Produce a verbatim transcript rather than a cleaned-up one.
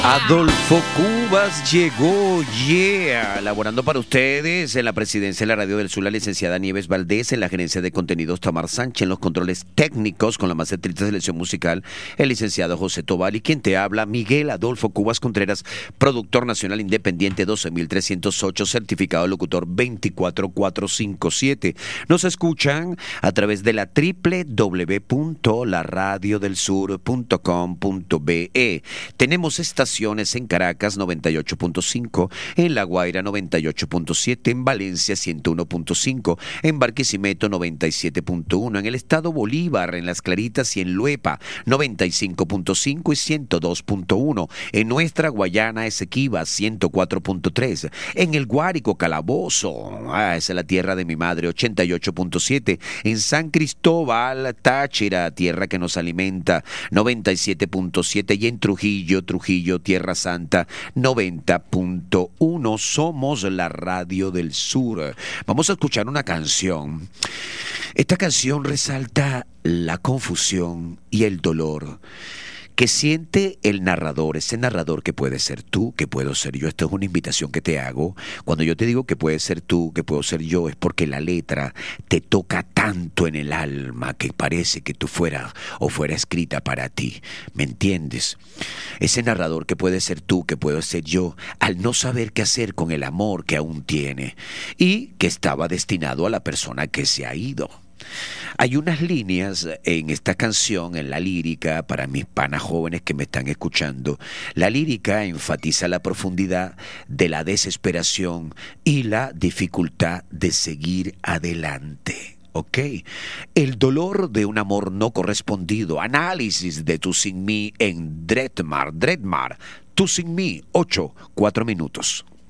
Adolfo Cubas llegó, yeah, laborando para ustedes en la presidencia de la Radio del Sur, la licenciada Nieves Valdés, en la gerencia de contenidos Tamar Sánchez, en los controles técnicos con la más estricta selección musical, el licenciado José Tobal, y quien te habla, Miguel Adolfo Cubas Contreras, productor nacional independiente doce mil trescientos ocho, certificado locutor veinticuatro mil cuatrocientos cincuenta y siete. Nos escuchan a través de la doble u doble u doble u punto la radio del sur punto com punto be. Tenemos estaciones en Caracas noventa y ocho punto cinco, en La Guaira noventa y ocho punto siete, en Valencia ciento uno punto cinco, en Barquisimeto noventa y siete punto uno, en el estado Bolívar, en Las Claritas y en Luepa noventa y cinco punto cinco y ciento dos punto uno, en nuestra Guayana Esequiba ciento cuatro punto tres, en el Guárico Calabozo, ah, esa es la tierra de mi madre, ochenta y ocho punto siete, en San Cristóbal, Táchira, tierra que nos alimenta, noventa y siete punto siete, y en Trujillo, Trujillo, Tierra Santa, noventa punto uno. Somos la Radio del Sur. Vamos a escuchar una canción. Esta canción resalta la confusión y el dolor que siente el narrador, ese narrador que puede ser tú, que puedo ser yo. Esto es una invitación que te hago. Cuando yo te digo que puede ser tú, que puedo ser yo, es porque la letra te toca tanto en el alma que parece que tú fuera o fuera escrita para ti. ¿Me entiendes? Ese narrador que puede ser tú, que puedo ser yo, al no saber qué hacer con el amor que aún tiene y que estaba destinado a la persona que se ha ido. Hay unas líneas en esta canción, en la lírica, para mis panas jóvenes que me están escuchando. La lírica enfatiza la profundidad de la desesperación y la dificultad de seguir adelante. ¿Ok? El dolor de un amor no correspondido. Análisis de Tú sin mí en Dredmar. Dredmar, Tú sin mí, ocho, cuatro minutos.